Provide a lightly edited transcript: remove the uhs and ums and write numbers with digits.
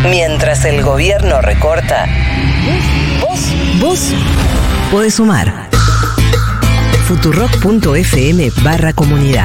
Mientras el gobierno recorta, vos podés sumar. Futurock.fm/comunidad